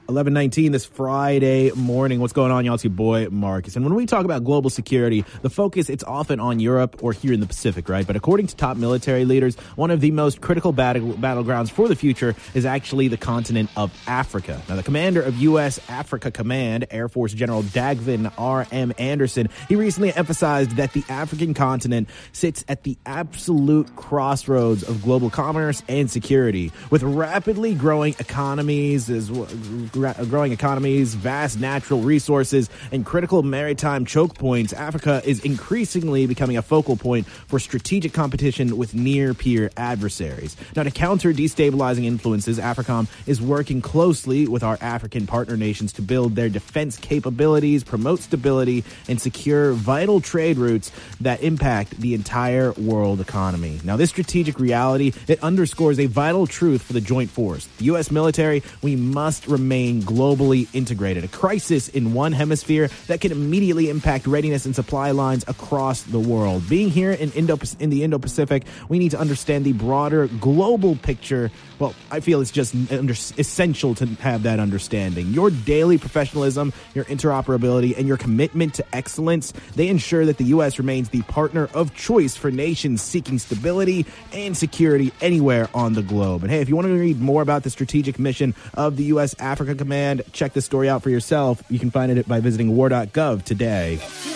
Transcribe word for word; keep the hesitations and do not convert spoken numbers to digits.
eleven nineteen this Friday morning. What's going on, y'all? It's your boy, Marcus. And when we talk about global security, the focus, it's often on Europe or here in the Pacific, right? But according to top military leaders, one of the most critical battle, battlegrounds for the future is actually the continent of Africa. Now, the commander of U S Africa Command, Air Force General Dagvin R M Anderson, he recently emphasized that the African continent sits at the absolute crossroads of global commerce and security. With rapidly growing economies, as well, growing economies, vast natural resources, and critical maritime choke points, Africa is increasingly becoming a focal point for strategic competition with near-peer adversaries. Now, to counter destabilizing influences, AFRICOM is working closely with our African partner nations to build their defense capabilities, promote stability, and secure vital trade routes that impact the entire world economy. Now, this strategic reality, it underscores a vital truth for the joint force. The U S military, we must remain globally integrated. A crisis in one hemisphere that can immediately impact readiness and supply lines across the world. Being here in Indo in the Indo-Pacific, we need to understand the broader global picture. Well, I feel it's just under, essential to have that understanding. Your daily professionalism, your interoperability, and your commitment to excellence, they ensure that the U S remains the partner of choice for nations seeking stability and security anywhere on the globe. And hey, if you want to read more about the strategic mission of the U S Africa Command, check this story out for yourself. You can find it by visiting war dot gov today.